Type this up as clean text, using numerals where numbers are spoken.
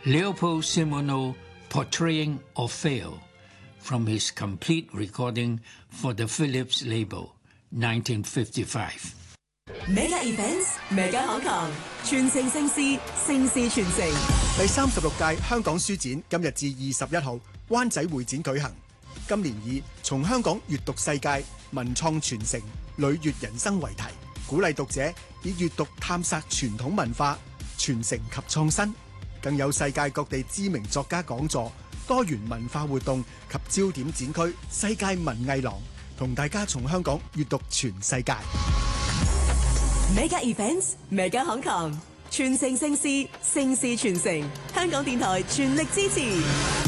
Leopold Simoneau portraying Orfeo from his complete recording for the Philips label, 1955. Mega Events Mega 康強，傳承盛事，盛事傳承。 第36屆香港書展今日至21號灣仔會展舉行。今年以從香港閱讀世界、文創傳承、旅閱人生為題，鼓勵讀者以閱讀探索傳統文化、傳承及創新。更有世界各地知名作家講座、多元文化活動及焦點展區世界文藝廊，同大家從香港閱讀全世界。 Mega Events Mega 康強，傳承盛事，盛事傳承。香港電台全力支持。